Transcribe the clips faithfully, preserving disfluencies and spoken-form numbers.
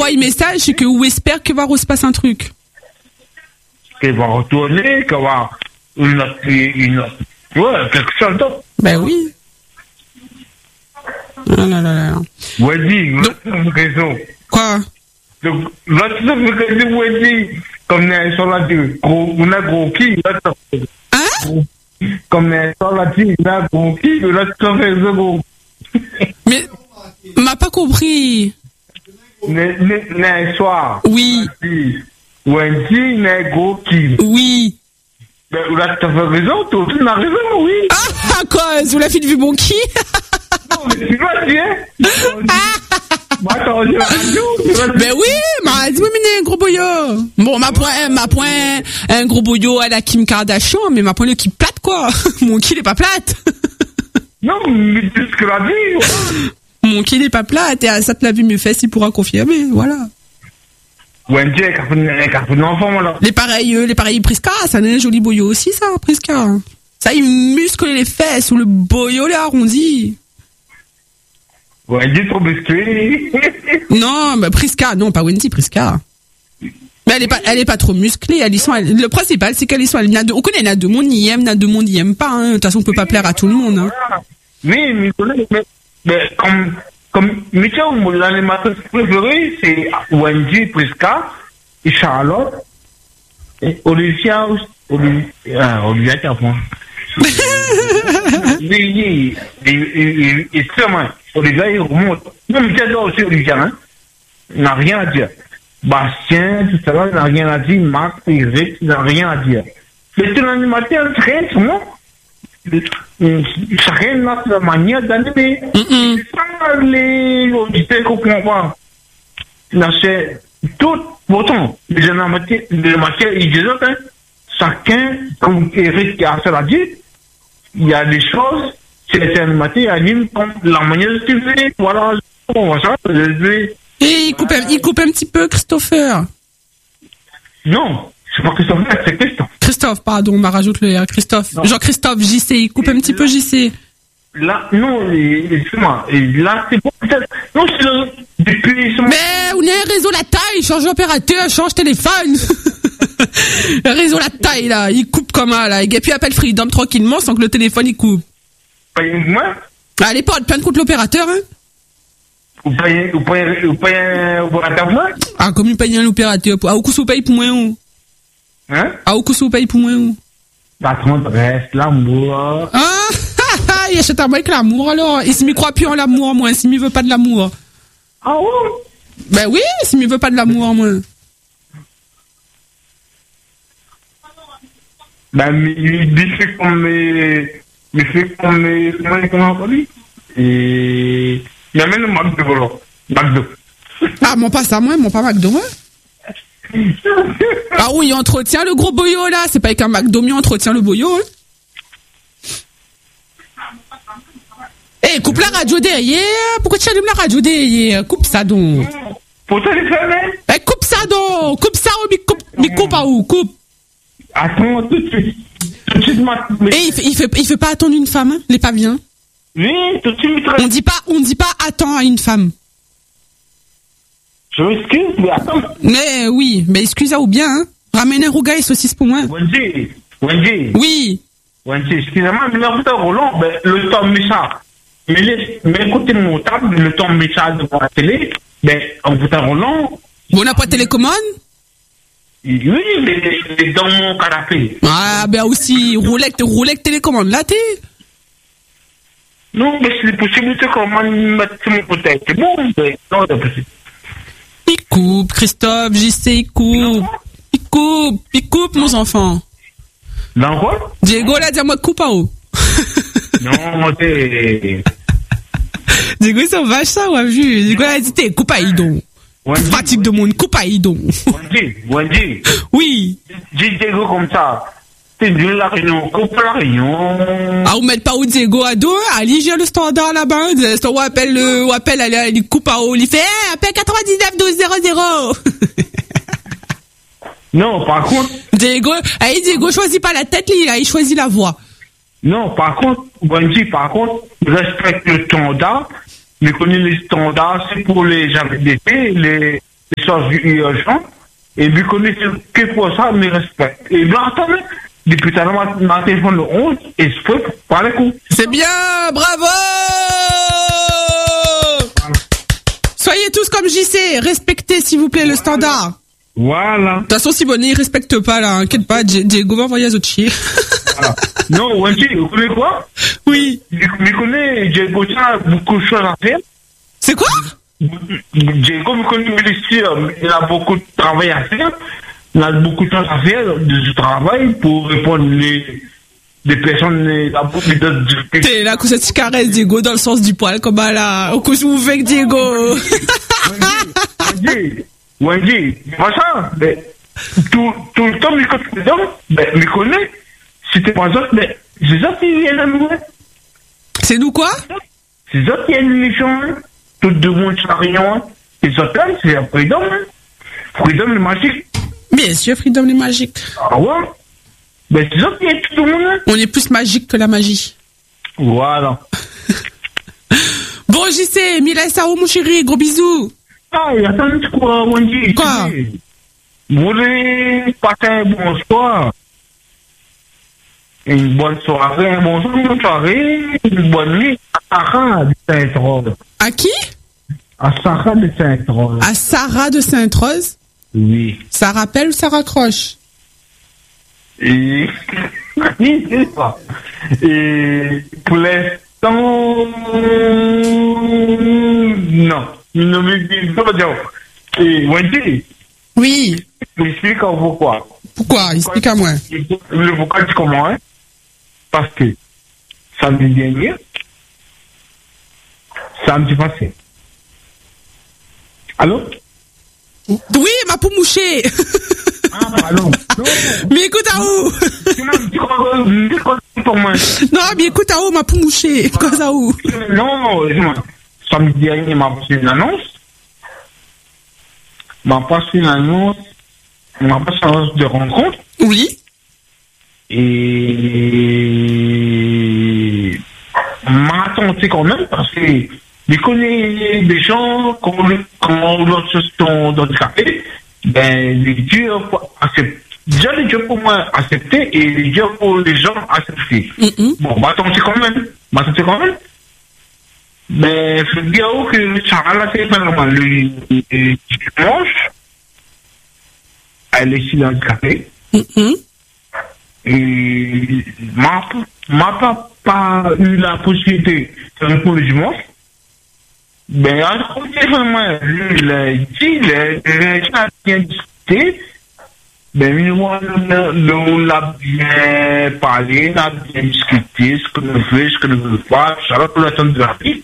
envoie un message, c'est que ou espère que va se passer un truc. Qu'elle va retourner, qu'elle va une autre, une autre, ouais, quelque chose d'autre. Ben oui. Ah là là là. Wendy, l'autre raison. Quoi? Donc, l'autre raison, Wendy, comme les sur la deux, on a gros qui, l'autre. Hein? Comme les sur la deux, on a gros qui, l'autre raison gros. Mais, m'a pas compris. N'est soir. Oui. Wendy, n'est gros qui. Oui. Ben, là, t'as raison, tu as raison, oui. Ah, à cause, vous la fille de vu bon qui? Non, mais tu vas dire. Moi, attends, je vais ben oui, m'a dit, oui, mais un gros boyau. Bon, ma point, ma point, un gros boyau à la Kim Kardashian, mais ma point, le qui plate, quoi. Mon qui n'est pas plate. Non, mais c'est ce que la vie, voilà. Mon qui n'est pas plate, et ça te l'a vu mes fesses, il pourra confirmer, voilà. Wendy, elle a un enfant, là. Les pareils, les pareils Priska, ça n'est un joli boyau aussi, ça, Priska. Ça, il muscle les fesses, ou le boyau, les arrondis. Wendy, trop musclée. Non, mais Priska, non, pas Wendy, Priska. Mais elle est pas, elle est pas trop musclée, elle, ils sont, elle, le principal, c'est qu'elle est, elle, n'a de, on connaît, il y en a deux mondes, il aime, il y en a deux mondes, il aime pas, hein. De toute façon, on peut pas plaire à tout le monde, hein. Oui, mais, mais, mais, comme, comme, mais tiens, l'animatrice préférée, c'est Wendy, Priska, et Charlotte, et Olivia, Olivia, ah, Olivia, t'as point. Oui, oui, et, et, et, sûrement, Olivia, il remonte. Non, mais j'adore aussi Olivia, hein. Il n'a rien à dire. Bastien, tout ça, il n'a rien à dire. Marc, Eric, il n'a rien à dire. Mais c'est l'animateur très souvent. Chacun a sa manière d'animer. C'est pas les auditeurs qu'on comprend. C'est tout, pourtant, les animateurs, ils disent, hein, chacun, comme Eric a fait la dit, il y a des choses, c'est les animateurs animent comme la manière de faire. Voilà, on va ça, et il coupe, un, il coupe un petit peu, Christopher. Non, c'est pas Christopher, c'est Christophe. Christophe, pardon, on m'a rajouté le R. Christophe. Non. Jean-Christophe, J C, il coupe un petit là, peu J C. Là, non, excuse-moi, là, c'est pas peut-être. Non, c'est le. Depuis. Son... Mais on est un réseau la taille, change d'opérateur, change téléphone. Le réseau la taille, là, il coupe comme un, là. Et puis il appelle Freedom tranquillement sans que le téléphone il coupe. Payez moi? Allez, pas de plainte contre l'opérateur, hein. Vous payez, vous payez, vous payez un opérateur moi? Ah, comme il paye un opérateur. Ah, au coup, vous payez pour moi, ou? Hein? Ah, au coup, vous payez pour moi, ou? Patron, reste l'amour. Ah, il achète un avec l'amour, alors. Et s'il ne croit plus en l'amour, moi, s'il ne veut pas de l'amour. Ah oui? Ben oui, s'il ne veut pas de l'amour, moi. Ben, il fait comme mes, il fait comme mes, comment, comment on dit? Et, il y a même le McDo, voilà. McDo. Ah, mon pas ça, moi, mon pas McDo, moi. Ah oui, il entretient le gros boyau, là. C'est pas avec un McDo, mais il entretient le boyau, hein. Eh, hey, coupe la radio derrière. Pourquoi tu allumes la radio derrière? Coupe ça, donc. Pour téléphoner? Eh, hey, coupe ça, donc. Coupe ça, ou, coupe, mais coupe à où? Coupe. Attends, tout de suite. Tout de suite, ma... Eh, hey, il fait, il fait, il fait pas attendre une femme, hein. Il est pas bien. Oui, tout de suite. On dit pas, on dit pas attends à une femme. Je m'excuse, mais attends. Mais oui, mais excusez-vous bien, hein. Ramène un rouga et saucisse pour moi. Wendy, Wendy. Oui. Wendy, excusez-moi, mais le temps Roland, ben, le temps méchant. Mais, les, mais écoutez mon table, le temps méchant de la télé, ben, en vous Roland. Bon, on n'a pas de télécommande? Oui, mais dans mon canapé. Ah, ben aussi, roulette, roulette télécommande, là, t'es. Non, mais c'est possible de comment mettre sur mon côté. C'est bon, mais non, c'est possible. Il coupe, Christophe, j'y sais, il coupe. Non. Il coupe, il coupe, mon enfant. Dans quoi? Diego, là, dis-moi, coupe à haut. Non, t'es. Diego, c'est vache, ça, ouais, vu. Diego, là, dit, t'es coupe à idon. Pratique de monde, coupe à idon. Wendy, Wendy. Oui. Dis Diego comme ça. T'es de la réunion, coupe la réunion. Ah, vous mettez pas où Diego à dos, allez, j'ai le standard là-bas, on appelle le, on appelle, allez, il coupe à haut, il fait, eh, appelle quatre-vingt-dix-neuf douze zéro zéro. Non, par contre. Diego, allez, Diego choisit pas la tête, là, il choisit la voix. Non, par contre, Wendy, par contre, respecte le standard, mais connaît les standards, c'est pour les gens d'été, les, les sort du champ, et lui connaît que pour ça, me respecte. Et bien, attendez, depuis tout à l'heure, ma téléphone le onze, et je peux parler coup. C'est bien, bravo! Voilà. Soyez tous comme J C, respectez s'il vous plaît le standard. Voilà. De toute façon, si Bonnet, il respecte pas, là, inquiète pas, Diego va envoyer à Zochi. Voilà. Non, Wendy, vous connaissez quoi? Oui. Je connais Diego, il a beaucoup de choses à faire. C'est quoi? Diego, vous connaissez ministère, il a beaucoup de travail à faire. Il a beaucoup de choses à faire, de travail, pour répondre les, des personnes, il a beaucoup de... T'es là, que cette caresse, Diego, dans le sens du poil, comme là, au coup où vous faites Diego. Wendy, Wendy, pas ça, mais tout, tout le temps, quand tu me connais, si t'es pas ça, mais c'est ça qui vient à nous. C'est nous quoi? C'est ça qui est une mission, tout le monde ça rien. Et ça, c'est la Freedom. Freedom est magique. Bien sûr, Freedom est magique. Ah ouais? Ben c'est ça qui est tout le monde. On est plus magique que la magie. Voilà. Bon, J C, Mila et Sao, mon chéri, gros bisous. Ah, il y a tant de quoi, Wendy. Quoi? Vous voulez passer un bon soir? Une bonne soirée, un bon soir, une bonne soirée, une bonne nuit à Sarah de Sainte-Rose. À qui? À Sarah de Sainte-Rose. À Sarah de Sainte-Rose? Oui. Ça rappelle ou ça raccroche? Et... oui, c'est ça. Et pour l'instant... non. Il ne me dit pas dire. Et Wendy? Oui. Explique pourquoi. Pourquoi? Explique à moi. Le pourquoi du comment, hein? Parce que samedi dernier, samedi passé. Allô? Oui, ma pou mouché. Ah, pardon. Mais écoute à où? Non, mais écoute à où, ma pou mouché. Quoi à où? Non, non, samedi dernier, m'a passé une annonce. M'a passé une annonce. M'a passé une annonce de rencontre. Oui. Et m'a attendu quand même parce que je connais des gens quand ils sont handicapés, ben les dieux acceptent. Déjà les dieux pour moi accepter et les dieux pour les gens accepter. Mm-hmm. Bon, m'a attendu quand même, m'a attendu quand même. Mais je dis à vous que ça a la tête normal le dimanche, elle est si handicapée. Mm-hmm. Et m'a pas, pas eu la possibilité de répondre le dimanche. Ben, à côté de moi, lui, il a dit, il a bien discuté. Ben, moi, on l'a bien parlé, on a bien discuté, ce que nous fait, ce que nous veut pas, ça va pour l'attendre de la vie.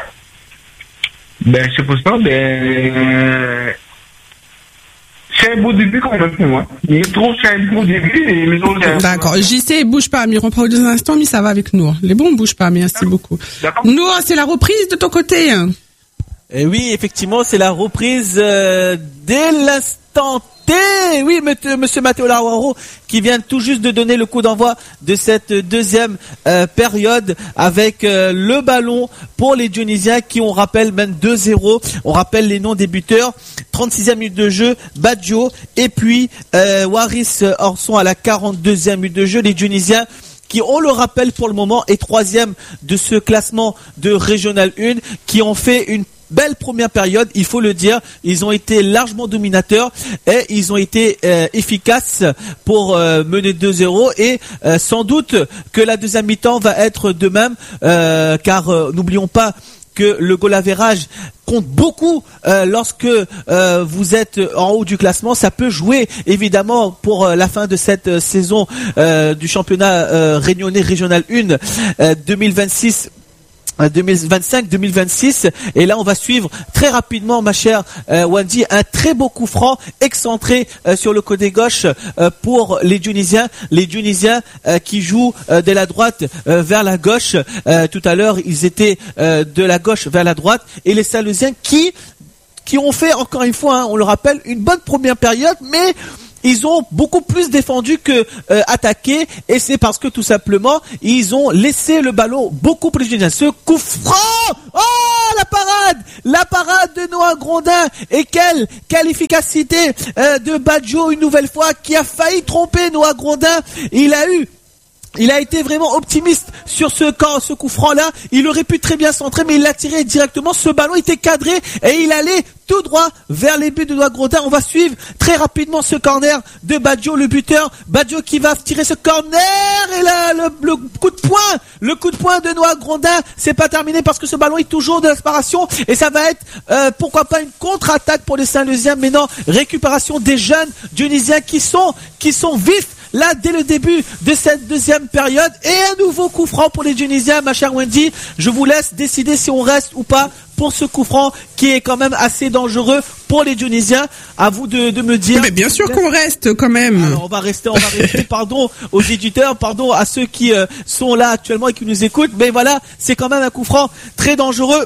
Ben, c'est pour ça, ben, c'est un beau début quand même pour moi. Il trouve que c'est un beau début. Mais d'accord. J C, bouge pas, mais on parle deux instants, mais ça va avec nous. Les bons, bouge pas, merci d'accord. beaucoup. Nous, c'est la reprise de ton côté. Et oui, effectivement, c'est la reprise euh, dès l'instant T. Oui, monsieur Matteo Laruaro qui vient tout juste de donner le coup d'envoi de cette deuxième euh, période avec euh, le ballon pour les Dionysiens qui, on rappelle, mènent deux zéro. On rappelle les noms des buteurs. trente-sixième minute de jeu, Baggio et puis euh, Waris Orson à la quarante-deuxième minute de jeu. Les Dionysiens qui, on le rappelle pour le moment, est troisième de ce classement de Régional un, qui ont fait une belle première période, il faut le dire. Ils ont été largement dominateurs et ils ont été euh, efficaces pour euh, mener deux zéro et euh, sans doute que la deuxième mi-temps va être de même euh, car euh, n'oublions pas que le goal average compte beaucoup euh, lorsque euh, vous êtes en haut du classement. Ça peut jouer évidemment pour euh, la fin de cette euh, saison euh, du championnat euh, réunionnais Régional un euh, deux mille vingt-six deux mille vingt-cinq deux mille vingt-six. Et là on va suivre très rapidement, ma chère euh, Wendy, un très beau coup franc excentré euh, sur le côté gauche euh, pour les Dionysiens les Dionysiens euh, qui jouent euh, de la droite euh, vers la gauche. Euh, tout à l'heure ils étaient euh, de la gauche vers la droite, et les Salousiens qui qui ont fait encore une fois, hein, on le rappelle, une bonne première période, mais ils ont beaucoup plus défendu que euh, attaqué, et c'est parce que tout simplement ils ont laissé le ballon beaucoup plus génial. Ce coup franc, oh la parade, la parade de Noah Grondin, et quelle qualification euh, de Badjo une nouvelle fois, qui a failli tromper Noah Grondin. Il a eu Il a été vraiment optimiste sur ce camp, ce coup franc là. Il aurait pu très bien centrer, mais il l'a tiré directement. Ce ballon était cadré et il allait tout droit vers les buts de Noah Grondin. On va suivre très rapidement ce corner de Badjo, le buteur. Badjo qui va tirer ce corner, et là le, le coup de poing, le coup de poing de Noah Grondin. C'est pas terminé parce que ce ballon est toujours de l'aspiration, et ça va être euh, pourquoi pas une contre-attaque pour les Saint-Louisiens. Mais non, récupération des jeunes Dionysiens qui sont qui sont vifs là dès le début de cette deuxième période, et un nouveau coup franc pour les Dionysiens. Ma chère Wendy, je vous laisse décider si on reste ou pas pour ce coup franc qui est quand même assez dangereux pour les Dionysiens. À vous de, de me dire. Mais bien sûr qu'on reste quand même. Alors on va rester, on va rester. Pardon aux éditeurs, pardon à ceux qui euh, sont là actuellement et qui nous écoutent. Mais voilà, c'est quand même un coup franc très dangereux.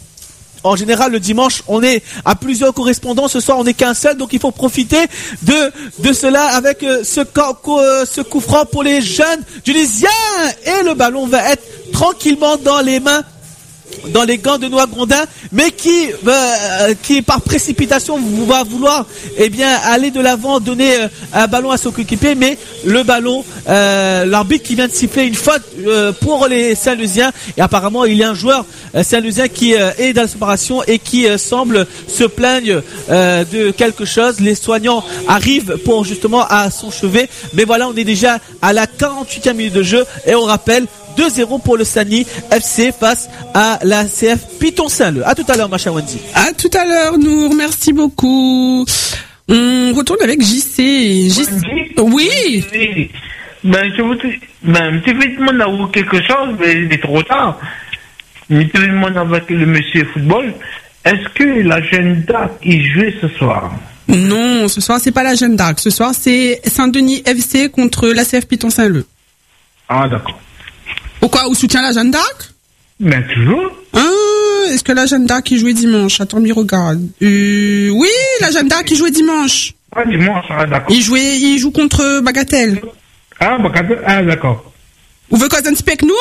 En général, le dimanche, on est à plusieurs correspondants. Ce soir, on n'est qu'un seul, donc il faut profiter de de cela avec euh, ce, euh, ce coup franc pour les jeunes Dionysiens. Et le ballon va être tranquillement dans les mains, dans les gants de Noah Grondin, mais qui, euh, qui par précipitation va vouloir, eh bien, aller de l'avant, donner euh, un ballon à son coéquipier, mais le ballon, euh, l'arbitre qui vient de siffler une faute euh, pour les Saint-Louisiens, et apparemment il y a un joueur euh, Saint-Louisien qui euh, est dans la séparation et qui euh, semble se plaindre euh, de quelque chose. Les soignants arrivent pour justement à son chevet, mais voilà, on est déjà à la quarante-huitième minute de jeu, et on rappelle deux zéro pour le Sani F C face à la C F Piton-Saint-Leu. À tout à l'heure, ma chère Wendy. À tout à l'heure, Nour. Merci beaucoup. On retourne avec J C. J C. Oui. Oui. Ben, je vous dis, ben, si vous demandez quelque chose, mais il est trop tard. Mais je vous demande avec le monsieur football, est-ce que la Jeanne d'Arc y jouait ce soir? Non, ce soir, c'est pas la Jeanne d'Arc. Ce soir, c'est Saint-Denis F C contre la C F Piton-Saint-Leu. Ah, d'accord. Pourquoi? Ou soutient la Jeanne d'Arc? Ben, toujours. Ah, est-ce que la Jeanne d'Arc y jouait dimanche? Attends, m'y regarde. Euh, oui, la Jeanne d'Arc y jouait dimanche. Ah, dimanche, ah, d'accord. Il jouait, il joue contre Bagatelle. Ah, Bagatelle, ah, d'accord. Vous voulez qu'on spec nous?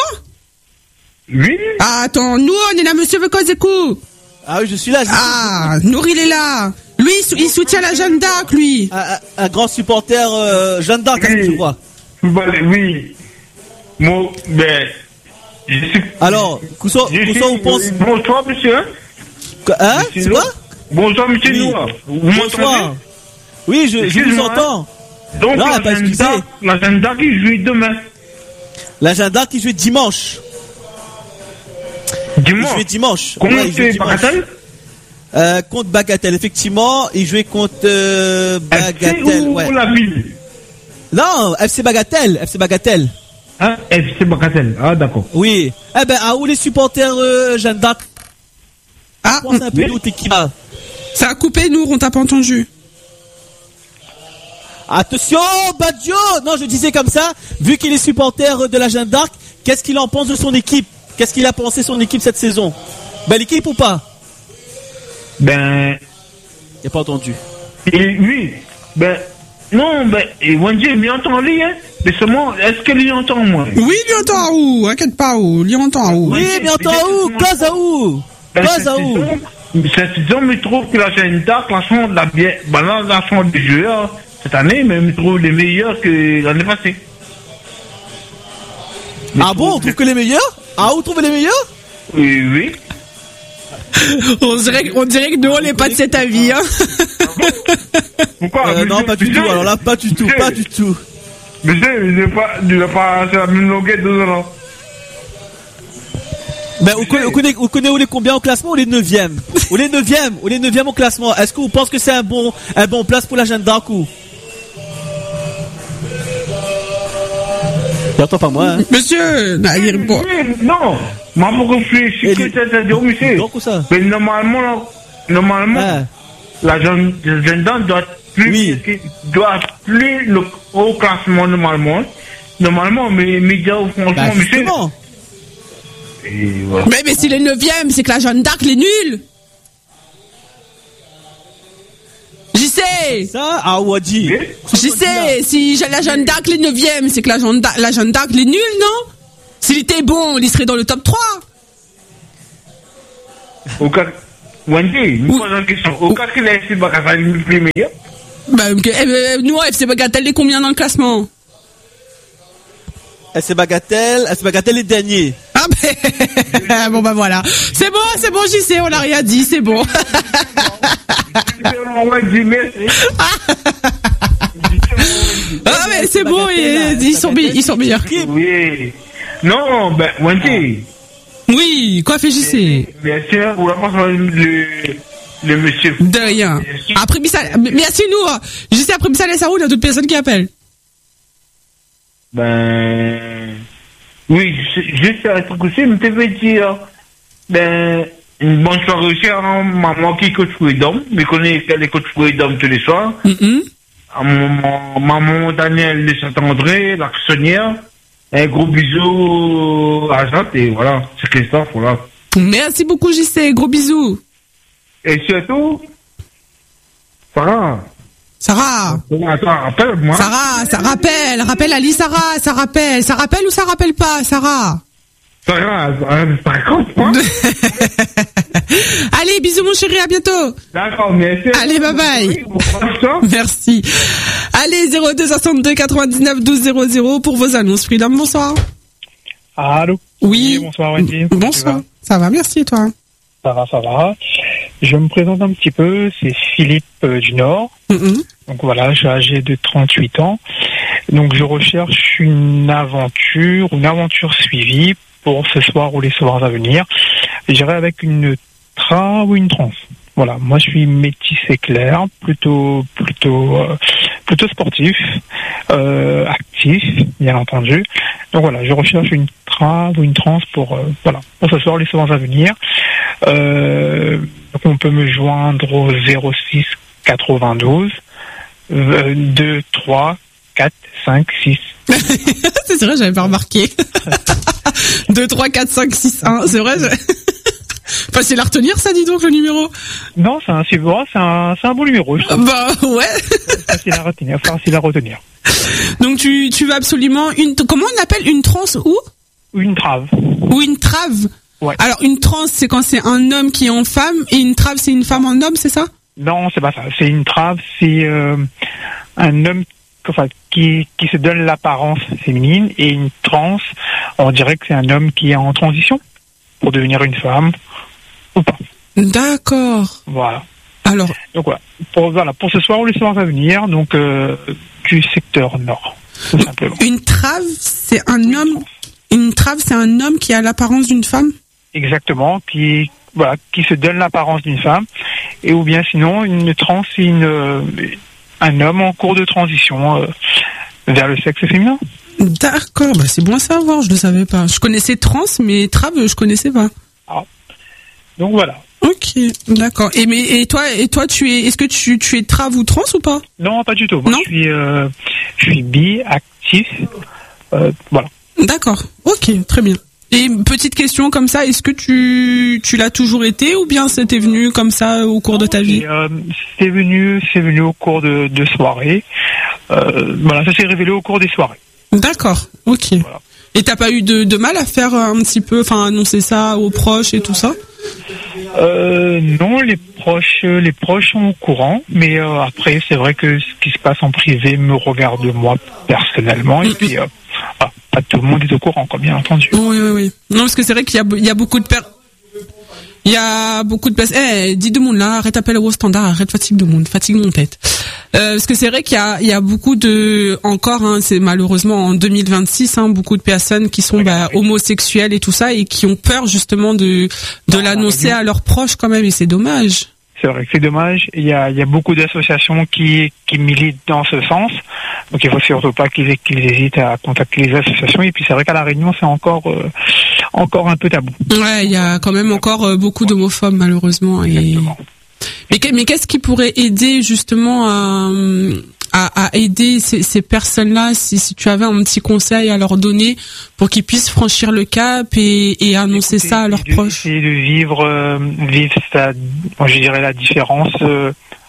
Oui. Ah, attends, nous, on est là, monsieur veut cause écoute. Ah oui, je suis là. Je ah, Nour, il est là. Lui, il soutient la Jeanne d'Arc, lui. Un, un, un grand supporter euh, Jeanne d'Arc, oui. Je vois. Oui. Moi, ben, je suis... Alors, Kousson, vous pensez... Bonsoir, monsieur. Hein? C'est quoi? Bonsoir, monsieur oui. Noir. Vous Bonsoir. Oui, je, je vous entends. Donc, non, la Jeanne d'Arc qui joue demain. La Jeanne d'Arc qui joue dimanche. Dimanche? Il joue dimanche. Comment ouais, c'est Bagatelle? Euh, contre Bagatelle, effectivement. Il jouait contre euh, Bagatelle. F C ou ouais. la ville? Non, F C Bagatelle. F C Bagatelle. Ah, F C Bagatelle. Ah, d'accord. Oui. Eh ben, à où les supporters euh, Jeanne d'Arc? Ah, on un peu oui. D'autres équipes. Ça a coupé, nous, on t'a pas entendu. Attention, Badjo! Non, je disais comme ça, vu qu'il est supporter de la Jeanne d'Arc, qu'est-ce qu'il en pense de son équipe? Qu'est-ce qu'il a pensé de son équipe cette saison? Belle équipe ou pas? Ben. Il n'a pas entendu. Et, oui. Ben. Non, ben. Et Wendy, il entend lui, hein? Mais seulement, est-ce qu'il y entend moi? Oui, il y entend où? Inquiète pas où? Il y entend où? Oui, il entend où? Cause à où? Cause à où? Cette saison, je trouve que la Jeanne d'Arc, la chanson de la bien. Ben là, la chanson des joueurs, cette année, mais je trouve les meilleurs que l'année passée. Ah bon, on trouve que les meilleurs? Ah, vous trouvez les meilleurs? Oui, oui. on, dirait, on dirait que nous, on n'est pas de cet avis, hein. Pourquoi? euh, Non, pas du tout. Alors là, pas du tout, pas du tout. Mais c'est, il n'est pas, il n'est pas sur la même longueur de zone. Ben, vous connaissez, vous connaissez, vous connaissez où les combien au classement ou les neuvième? Ou les neuvième? Ou les neuvième au classement? Est-ce que vous pensez que c'est un bon, un bon place pour la Jeanne d'Arc ou? J'entends pas moi, hein. Monsieur, non, non, moi pour réfléchir, que c'est dire, monsieur. Donc, où ça? Mais normalement, normalement, ah. la Jeanne d'Arc doit plus, oui. doit plus le, au classement normalement. Normalement, mais médias, franchement, bah, monsieur. Et voilà. Mais, mais si les neuvième, c'est que la Jeanne d'Arc, les nuls. J'y sais. Ça, ah, Wadi. J'y sais. Si la Jeanne d'Arc est neuvième, c'est que la Jeanne d'Arc, la Jeanne d'Arc est nulle, non? S'il était bon, il serait dans le top trois. Au cas, Wendy, une pose une question. Au cas qu'il ait F C Bagatelle le plus meilleur? Bah, euh, nous, F C Bagatelle est combien dans le classement? F C Bagatelle, F C Bagatelle est dernier. Ah ben, bon bah voilà. C'est bon, c'est bon, j'y sais, on n'a rien dit, c'est bon. Ah mais c'est bon, ils, ils sont ils sont meilleurs. Oui. Non, ben Wendy. Oui, quoi fait J C? Bien sûr, ou la le le monsieur. De rien. Après Missa, merci nous. J C après Missa Lessarou, il y a d'autres personnes qui appellent. Ben oui, juste un truc aussi, mais tu veux dire, ben, une bonne soirée aussi à maman qui coach Freedom, mais connaît les coach Freedom tous les soirs. Mm-hmm. À maman, maman Daniel de Saint-André, l'actionnaire. Un gros bisou à Jacques, et voilà, c'est Christophe, voilà. Merci beaucoup, J C, gros bisous. Et surtout, Sarah. Sarah. Attends, rappelle-moi. Sarah, ça rappelle, rappelle Ali, Sarah, ça rappelle. Ça rappelle ou ça rappelle pas, Sarah? Sarah, ça raconte, moi. Allez, bisous mon chéri, à bientôt. D'accord, merci. Allez, bye bye. Merci. Allez, zéro deux soixante-deux quatre-vingt-dix-neuf douze zéro zéro pour vos annonces. Freedom, bonsoir. Allô. Oui. Oui, bonsoir Wendy. Bonsoir. Ça va, merci et toi? Ça va, ça va. Je me présente un petit peu, c'est Philippe euh, du Nord. Mm-hmm. Donc voilà, je suis âgé de trente-huit ans. Donc je recherche une aventure, une aventure suivie pour ce soir ou les soirs à venir. J'irai avec une tra ou une trans. Voilà, moi je suis métissé clair, plutôt plutôt euh, plutôt sportif, euh, actif, bien entendu. Donc voilà, je recherche une tra ou une trans pour euh, voilà pour ce soir les soirs à venir. Euh, donc on peut me joindre au zéro six quatre-vingt-douze euh, deux trois quatre cinq six. C'est vrai, j'avais pas remarqué. deux, trois, quatre, cinq, six, un. C'est vrai, je... Facile à retenir, ça, dis donc, le numéro. Non, c'est un, c'est bon, c'est un, c'est un bon numéro, je trouve. Bah, ouais. Facile à retenir, facile à retenir. Donc, tu, tu veux absolument une, comment on appelle une trans ou? Ou une trave. Ou une trave. Ouais. Alors, une trans, c'est quand c'est un homme qui est en femme, et une trave, c'est une femme en homme, c'est ça? Non, c'est pas ça. C'est une trave, c'est, euh, un homme, enfin, qui, qui se donne l'apparence féminine, et une trans, on dirait que c'est un homme qui est en transition pour devenir une femme ou pas. D'accord. Voilà. Alors. Donc voilà. Pour, voilà, pour ce soir ou les soirs à venir, donc euh, du secteur nord, tout simplement. Une trave, c'est un homme. Une trave, c'est un homme qui a l'apparence d'une femme. Exactement, qui voilà, qui se donne l'apparence d'une femme, et ou bien sinon une trans, c'est une euh, un homme en cours de transition euh, vers le sexe féminin. D'accord, bah c'est bon à savoir, je le savais pas. Je connaissais trans, mais trave, je connaissais pas. Ah. Donc voilà. Ok, d'accord. Et mais et toi, et toi, tu es, est-ce que tu tu es trave ou trans ou pas? Non, pas du tout. Moi, non je suis euh, je suis bi, actif, euh, voilà. D'accord. Ok, très bien. Et petite question comme ça, est-ce que tu tu l'as toujours été ou bien c'était venu comme ça au cours de ta vie? Et, euh, c'est venu, c'est venu au cours de, de soirées. Euh, voilà, ça s'est révélé au cours des soirées. D'accord. Ok. Voilà. Et t'as pas eu de, de mal à faire un petit peu, enfin annoncer ça aux proches et tout ça? Euh, non, les proches, les proches sont au courant, mais euh, après c'est vrai que ce qui se passe en privé me regarde moi personnellement, et puis euh, ah, pas tout le monde est au courant, quoi, bien entendu. Oui, oui, oui. Non, parce que c'est vrai qu'il y a, il y a beaucoup de personnes. Il y a beaucoup de personnes. Eh, hey, dis de monde là, arrête appel au standard, arrête fatigue de monde, fatigue mon tête. Euh, parce que c'est vrai qu'il y a, il y a beaucoup de, encore, hein, c'est malheureusement en deux mille vingt-six, hein, beaucoup de personnes qui sont bah, homosexuelles et tout ça et qui ont peur justement de, de l'annoncer à leurs proches quand même, et c'est dommage. C'est vrai que c'est dommage. Il y a, il y a beaucoup d'associations qui, qui militent dans ce sens. Donc il faut surtout pas qu'ils, qu'ils hésitent à contacter les associations. Et puis c'est vrai qu'à La Réunion, c'est encore, euh, encore un peu tabou. Ouais, il y a quand même encore euh, beaucoup d'homophobes malheureusement. Exactement. Et... Mais, mais qu'est-ce qui pourrait aider justement à, à, à aider ces, ces personnes-là, si, si tu avais un petit conseil à leur donner pour qu'ils puissent franchir le cap et, et annoncer Écoutez, ça à leurs de, proches? C'est de vivre, euh, vivre sa, je dirais la différence euh,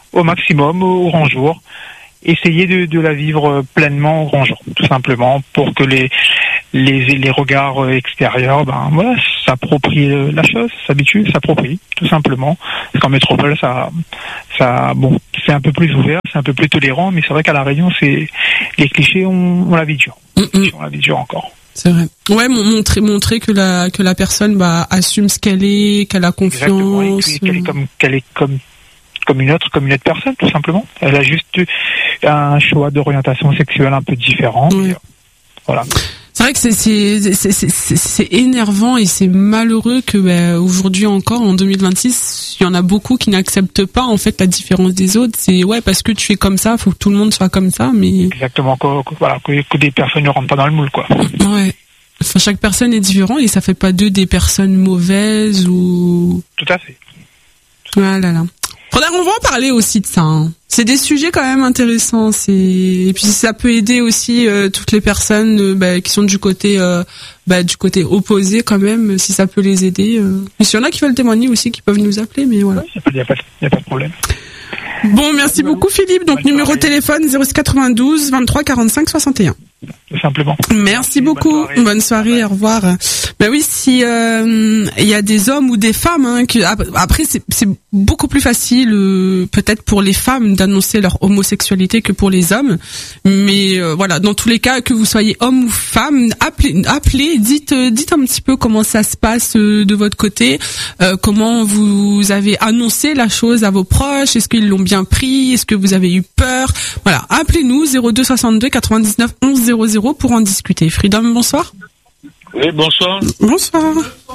au maximum au grand jour. Essayer de, de la vivre pleinement au grand jour, tout simplement, pour que les les, les regards extérieurs, ben voilà, s'approprient la chose, s'habituent, s'approprient, tout simplement. Parce qu'en métropole, ça, ça, bon, c'est un peu plus ouvert, c'est un peu plus tolérant, mais c'est vrai qu'à La Réunion, c'est les clichés, on, on la vie dure, mm-hmm. on la vie dure encore. C'est vrai. Ouais, montrer montrer que la que la personne bah assume ce qu'elle est, qu'elle a confiance. Exactement, et puis qu'elle est comme qu'elle est comme comme une autre, comme une autre personne, tout simplement. Elle a juste un choix d'orientation sexuelle un peu différent. Oui. Voilà. C'est vrai que c'est c'est c'est c'est c'est énervant et c'est malheureux que bah, aujourd'hui encore en deux mille vingt-six, il y en a beaucoup qui n'acceptent pas en fait la différence des autres. C'est ouais parce que tu es comme ça, faut que tout le monde soit comme ça, mais exactement que, que voilà que, que des personnes ne rentrent pas dans le moule quoi. Ouais. Enfin, chaque personne est différente et ça fait pas d'eux des personnes mauvaises ou. Tout à fait. Ah là là. Faudrait, on va en parler aussi de ça. Hein. C'est des sujets quand même intéressants. C'est et puis ça peut aider aussi euh, toutes les personnes euh, bah, qui sont du côté euh, bah, du côté opposé quand même. Si ça peut les aider. Euh. Et s'il y en a qui veulent témoigner aussi, qui peuvent nous appeler. Mais voilà. Il n'y a, a, a pas de problème. Bon, merci beaucoup Philippe. Donc Bonne numéro de téléphone zéro six quatre-vingt-douze vingt-trois quarante-cinq soixante et un. Tout simplement. Merci beaucoup. Bonne soirée, Bonne soirée au revoir. Ben oui, si il euh, y a des hommes ou des femmes, hein, que, après c'est, c'est beaucoup plus facile euh, peut-être pour les femmes d'annoncer leur homosexualité que pour les hommes. Mais euh, voilà, dans tous les cas, que vous soyez homme ou femme, appelez, appelez, dites, dites un petit peu comment ça se passe euh, de votre côté, euh, comment vous avez annoncé la chose à vos proches, est-ce qu'ils l'ont bien pris, est-ce que vous avez eu peur. Voilà, appelez-nous zéro deux soixante-deux quatre-vingt-dix-neuf onze zéro zéro pour en discuter. Freedom, bonsoir. Oui, bonsoir. Bonsoir.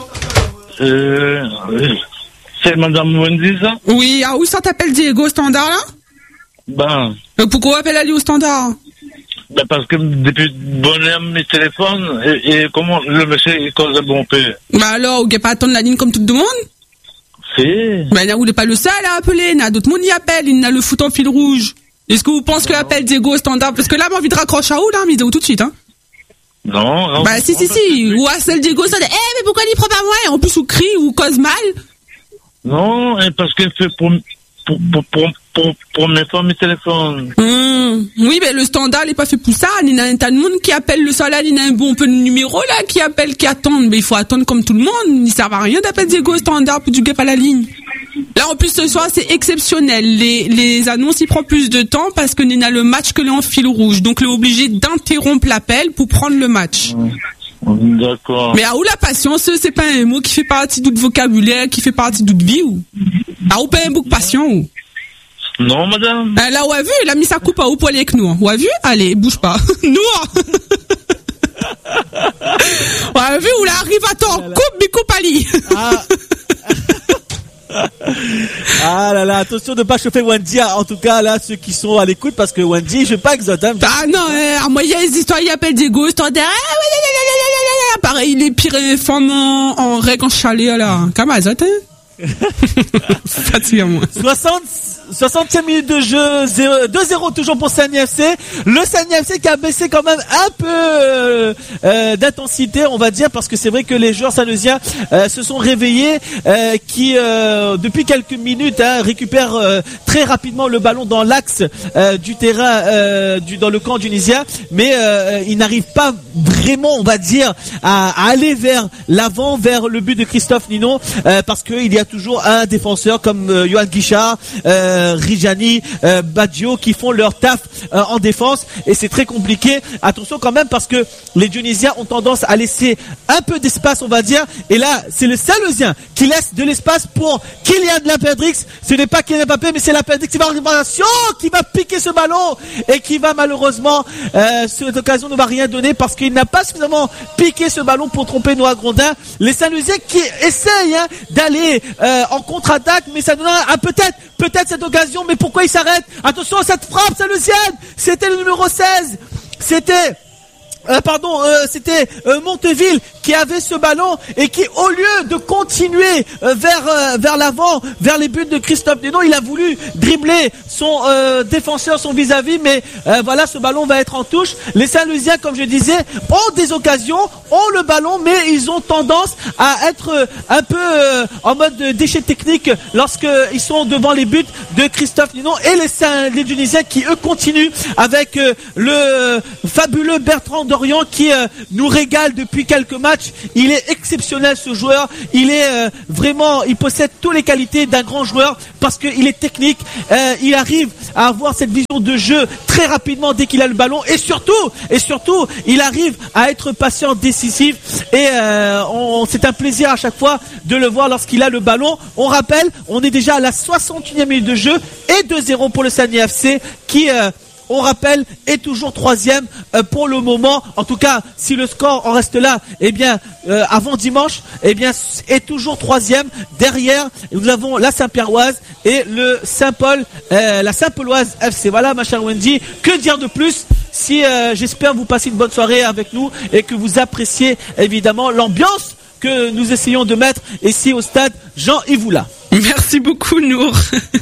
Euh, c'est Madame Wendy, ça? Oui, ah, où ça t'appelle Diego, au standard, là? Ben. Euh, pourquoi on appelle Ali au standard? Ben, parce que depuis bonheur mes téléphones, et, et comment le monsieur, il cause un bon peu. Bah alors, vous n'avez pas à attendre la ligne comme tout le monde? Si. Ben, là, vous n'êtes pas le seul à appeler, il y a d'autres monde qui appellent, il y a le foot en fil rouge. Est-ce que vous pensez que appelle Diego au standard? Parce que là, j'ai envie de raccrocher à où, là, mais tout de suite, hein? Non, non. Bah, si, si, si. Ou à celle Diego, ça dit, eh, mais pourquoi il prend pas moi? Et en plus, ou crie, ou cause mal. Non, parce qu'il fait pour, pour, pour, pour, pour, pour mes femmes mes téléphones. Mmh. Oui, mais le standard, il n'est pas fait pour ça. Il y a un tas de monde qui appelle le salaire, il y a un bon peu de numéro, là, qui appelle, qui attendent. Mais il faut attendre comme tout le monde. Il ne sert à rien d'appeler Diego au standard pour du gap à la ligne. Là, en plus, ce soir, c'est exceptionnel. Les, les annonces, il prend plus de temps parce que Nina le match que l'est en fil rouge. Donc, il est obligé d'interrompre l'appel pour prendre le match. Mmh. D'accord. Mais à où la patience, c'est pas un mot qui fait partie de votre vocabulaire, qui fait partie de votre vie, ou? À où pas un bouc patient, ou? Non, madame. Euh, là, où a vu, il a mis sa coupe à haut poil avec nous. Où a vu? Allez, bouge pas. Nous, où a vu, où là arrive à ton coupe, mais coupe à lit. Ah. Ah là là, attention de ne pas chauffer Wendy, en tout cas là ceux qui sont à l'écoute, parce que Wendy, je vais pas exote. Hein. Ah non, eh, moi il y a des histoires, il appelle des gosses, pareil, il est pire femmes en, en règle en chalet là, comme azote, hein. Fatigué moi. soixante soixantième minute de jeu, deux zéro toujours pour Sani F C. Le Sani F C qui a baissé quand même un peu euh, euh, d'intensité, on va dire, parce que c'est vrai que les joueurs sanusiens euh, se sont réveillés, euh, qui euh, depuis quelques minutes hein, récupèrent euh, très rapidement le ballon dans l'axe euh, du terrain, euh, du, dans le camp tunisien, mais euh, ils n'arrivent pas vraiment, on va dire, à, à aller vers l'avant, vers le but de Christophe Ninon, euh, parce qu'il y a toujours un défenseur comme euh, Yohan Guichard, euh, Rijani, euh, Baggio qui font leur taf euh, en défense, et c'est très compliqué. Attention quand même, parce que les Tunisiens ont tendance à laisser un peu d'espace, on va dire, et là c'est le Saint-Louisien qui laisse de l'espace pour Kylian Lapendrix. Ce n'est pas Kylian Mbappé, mais c'est Lapendrix qui va qui va piquer ce ballon et qui va malheureusement euh, cette occasion ne va rien donner parce qu'il n'a pas suffisamment piqué ce ballon pour tromper Noah Grondin. Les Saint-Louisiens qui essayent hein, d'aller euh, en contre-attaque, mais ça donnera ah, peut-être peut-être cette occasion, mais pourquoi il s'arrête? Attention à cette frappe saint-louisienne, c'était le numéro seize, c'était Euh, pardon, euh, c'était euh, Monteville qui avait ce ballon et qui, au lieu de continuer euh, vers euh, vers l'avant, vers les buts de Christophe Ninon, il a voulu dribbler son euh, défenseur, son vis-à-vis, mais euh, voilà, ce ballon va être en touche. Les Saint-Louisiens, comme je disais, ont des occasions, ont le ballon, mais ils ont tendance à être euh, un peu euh, en mode déchet technique lorsqu'ils sont devant les buts de Christophe Ninon et les, Saint- les Tunisiens qui, eux, continuent avec euh, le fabuleux Bertrand Dorian qui euh, nous régale depuis quelques matchs. Il est exceptionnel, ce joueur. Il est euh, vraiment, il possède toutes les qualités d'un grand joueur parce qu'il est technique. Euh, il arrive à avoir cette vision de jeu très rapidement dès qu'il a le ballon et surtout, et surtout, il arrive à être patient, décisif et euh, on, c'est un plaisir à chaque fois de le voir lorsqu'il a le ballon. On rappelle, on est déjà à la soixante et unième minute de jeu et deux zéro pour le Saguenay F C qui euh, on rappelle, est toujours troisième euh, pour le moment. En tout cas, si le score en reste là, eh bien, euh, avant dimanche, eh bien, est toujours troisième. Derrière, nous avons la Saint-Pierroise et le Saint-Paul, euh, la Saint-Pauloise F C. Voilà, ma chère Wendy. Que dire de plus? Si euh, j'espère vous passer une bonne soirée avec nous et que vous appréciez évidemment l'ambiance que nous essayons de mettre ici au stade Jean-Yves Oula. Merci beaucoup, Nour.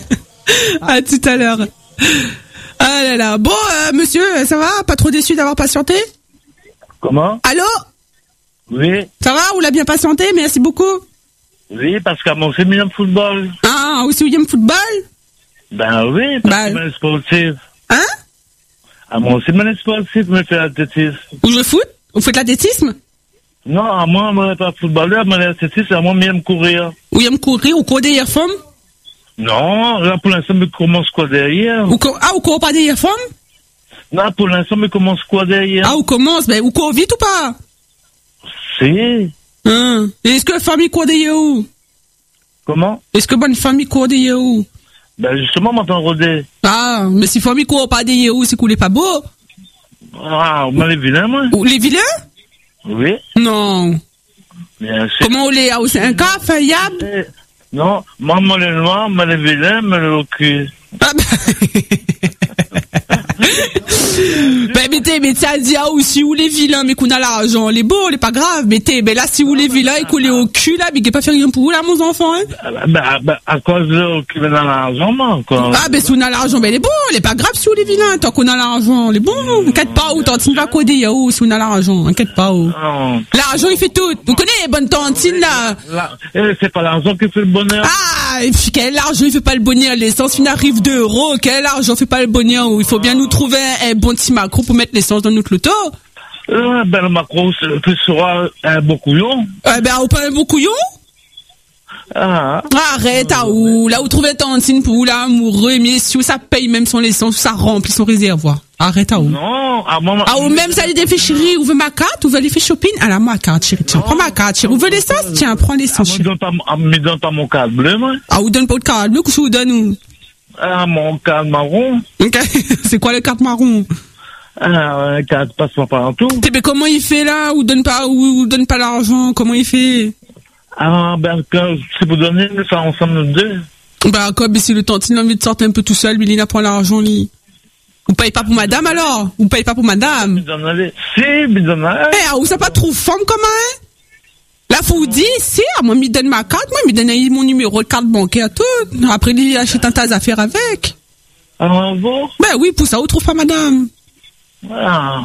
À tout à l'heure. Ah là là. Bon, euh, monsieur, ça va? Pas trop déçu d'avoir patienté? Comment? Allô? Oui. Ça va? On l'a bien patienté? Merci beaucoup. Oui, parce qu'à mon séminaire de football. Ah, aussi William Football? Ben oui, parce bah, que c'est sportif. Hein? À mon séminaire sportif, je me fais l'athlétisme. Où je foot? Vous faites l'athlétisme? Non, à moi, je ne suis pas footballeur, mais l'athlétisme, à moi, je me courir. William courir ou courir derrière femme? Non, là, pour l'instant, je commence quoi derrière? Ou co- ah, ou court pas derrière femme? Non, pour l'instant, je commence quoi derrière? Ah, ou commence, ben, ou court vite ou pas? Si. Hein? Et est-ce que la famille court derrière où? Comment? Est-ce que bonne famille court derrière où? Ben, justement, m'entend rôder. Ah, mais si famille court pas derrière où, c'est qu'on est pas beau? Ah, on m'a les vilains, moi. Ou les vilains? Oui. Non. Bien sûr. Comment on les a? C'est un cas, un yab? Eh, non, moi, moi, les noirs, moi, les vilains, moi, le cul. Ah ben, ben mettez, mais ça dit ah aussi où les vilains, mais qu'on a l'argent, les beaux, les pas grave, mettez, mais là si vous les vilains et qu'on les au cul là, mais qu'il pas faire rien pour vous là, mon enfant, hein. Ben, ben, à cause de qui veut dans l'argent, moi, quoi. Ah ben si on a l'argent, ben les beaux, les pas grave si vous les vilains, tant qu'on a l'argent, les bons, inquiète pas, ou tantine va coder yao si on a l'argent, inquiète pas, ou. Non. L'argent il fait tout. Vous connaissez les bonnes tantines là? Là, eh, c'est pas l'argent qui fait le bonheur. Ah, et puis quel argent il fait pas le bonheur, l'essence il arrive deux euros, quel argent fait pas le bonheur, il faut bien nous trouver un bon petit macro pour mettre l'essence dans notre loto. Euh, ben, le macro, c'est plus sera un beau couillon. Eh ben, ou pas un beau couillon? Ah. Arrête, ah, ou, là où trouver tantine pour là, amoureux, mais si ça paye même son essence, ça remplit son réservoir. Arrête, ah, ou. Non, à moi, Ah, ou même ça, les fait chérie, ou veut ma carte, ou veut aller faire shopping? Ah, là, ma carte, chérie, tiens, prends ma carte, chérie. Ou veut l'essence? Tiens, prends l'essence, chérie. Ah, me donne pas mon cadre bleu, moi. Ah, ou donne pas de carte bleue, qu'est-ce que vous donne, ou? Ah, mon cadre marron. Ok. C'est quoi le carte marron? Ah, un cadre passant partout. Mais comment il fait là? Ou donne pas, ou, ou donne pas l'argent? Comment il fait? Ah, ben, quand, si vous donnez, nous faire ensemble nous deux. Bah, comme si le tantine a envie de sortir un peu tout seul, mais il n'a pas l'argent, lui. Vous payez pas pour madame, alors? Vous payez pas pour madame? Me donne aller. Si, me donne aller. Eh, ah, vous ça pas trop femme, comment, hein? Là, faut vous dire, si, ah, moi, me donne ma carte, moi, me donne mon numéro de carte bancaire, tout. Après, il achète un tas d'affaires avec. Ah, bon? Ben oui, pour ça, vous trouve pas madame. Ah.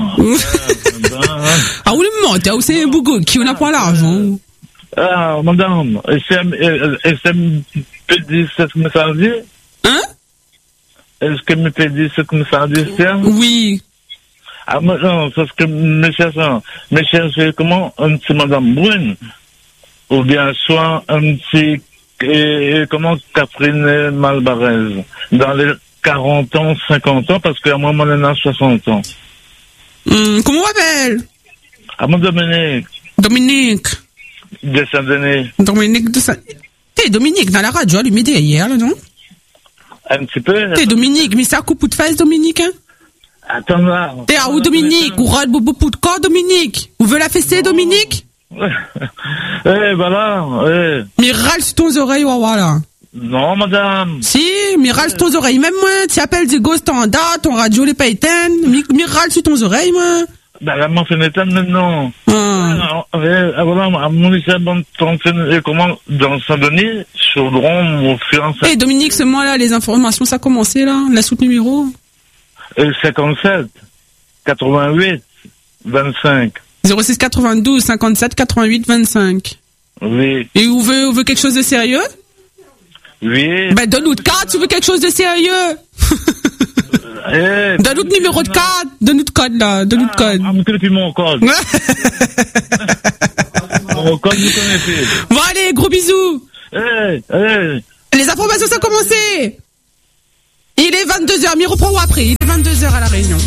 Ah, vous le mentez, vous c'est un bougon qui, on n'a pas l'argent. Ah, madame, est-ce que me peut dire ce que me ça dit? Hein? Est-ce que me peut dire ce que me ça dit, c'est? Oui. Ah, mais non, parce que me cherche, me cherche comment un petit madame Brune, ou bien soit un petit, et, comment Catherine Malbarez, dans les quarante ans, cinquante ans, parce qu'à moi, moi, on a soixante ans. Hum, comment on appelle? À mon Dominique. Dominique. De Saint-Denis. Dominique de Saint... T'es Dominique, dans la radio, lui, m'aider hier, là, non? Un petit peu. T'es Dominique, mais ça coupe de face, Dominique, hein? Attends là. T'es à où, Dominique? Ou rôde beaucoup de corps, Dominique? Vous voulez la fester, Dominique? Eh, voilà, eh. Mais râle sur ton oreille, wawa, là. Non, madame. Si, mais râle sur ton oreille, même moi, tu appelles du go standard, ton radio n'est pas éteinte, mais, mais râle sur ton oreille, moi. Ben, la m'en fait éteindre maintenant. Ah, euh, voilà, à mon lycée, bon, comment, dans Saint-Denis, Chaudron, mon fiancé. Eh, hey, Dominique, c'est moi, là, les informations, ça a commencé, là, la soute numéro? Euh, cinquante-sept, quatre-vingt-huit, vingt-cinq. zéro six quatre-vingt-douze, cinquante-sept, quatre-vingt-huit, vingt-cinq. Oui. Et vous veut, veut quelque chose de sérieux? Oui. Ben, donne-nous de carte, tu veux quelque chose de sérieux? Eh, donne-nous de numéro de carte, donne-nous de code, là, donne-nous de code. Ah, depuis mon code. Mon code, vous connaissez. Bon, allez, gros bisous. Eh, eh. Les informations, ça a commencé. Il est vingt-deux heures, m'y reprends après. Il est vingt-deux heures à La Réunion.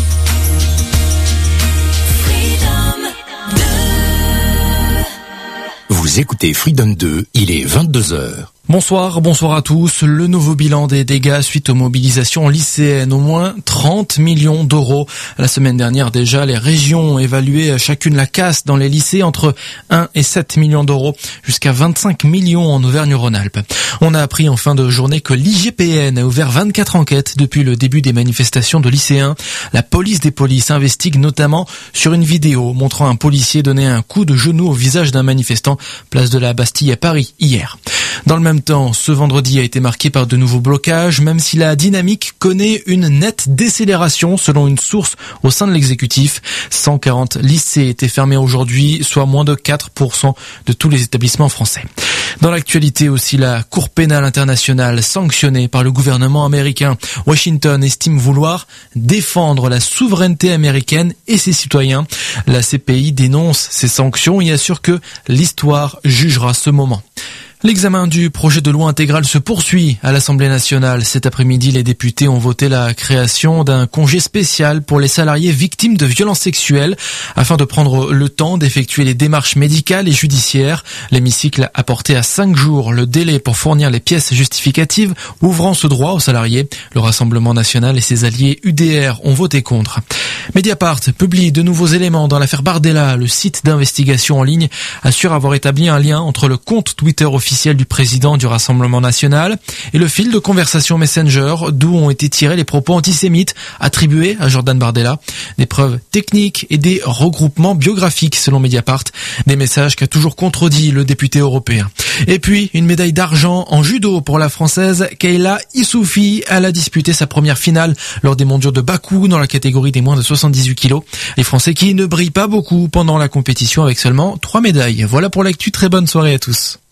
Vous écoutez Freedom deux, il est vingt-deux heures. Bonsoir, bonsoir à tous. Le nouveau bilan des dégâts suite aux mobilisations lycéennes, au moins trente millions d'euros. La semaine dernière déjà, les régions ont évalué chacune la casse dans les lycées entre un et sept millions d'euros, jusqu'à vingt-cinq millions en Auvergne-Rhône-Alpes. On a appris en fin de journée que l'I G P N a ouvert vingt-quatre enquêtes depuis le début des manifestations de lycéens. La police des polices investigue notamment sur une vidéo montrant un policier donner un coup de genou au visage d'un manifestant, place de la Bastille à Paris hier. Dans le même temps, ce vendredi a été marqué par de nouveaux blocages, même si la dynamique connaît une nette décélération selon une source au sein de l'exécutif. cent quarante lycées étaient fermés aujourd'hui, soit moins de quatre pour cent de tous les établissements français. Dans l'actualité aussi, la Cour pénale internationale sanctionnée par le gouvernement américain. Washington estime vouloir défendre la souveraineté américaine et ses citoyens. La C P I dénonce ces sanctions et assure que l'histoire jugera ce moment. L'examen du projet de loi intégral se poursuit à l'Assemblée nationale. Cet après-midi, les députés ont voté la création d'un congé spécial pour les salariés victimes de violences sexuelles afin de prendre le temps d'effectuer les démarches médicales et judiciaires. L'hémicycle a porté à cinq jours le délai pour fournir les pièces justificatives, ouvrant ce droit aux salariés. Le Rassemblement national et ses alliés U D R ont voté contre. Mediapart publie de nouveaux éléments dans l'affaire Bardella. Le site d'investigation en ligne assure avoir établi un lien entre le compte Twitter officiel du président du Rassemblement national et le fil de conversation Messenger d'où ont été tirés les propos antisémites attribués à Jordan Bardella. Des preuves techniques et des regroupements biographiques selon Mediapart. Des messages qu'a toujours contredit le député européen. Et puis, une médaille d'argent en judo pour la Française Kayla Issoufi. Elle a disputé sa première finale lors des mondiaux de Bakou dans la catégorie des moins de soixante-dix-huit kilos. Les Français qui ne brillent pas beaucoup pendant la compétition avec seulement trois médailles. Voilà pour l'actu. Très bonne soirée à tous.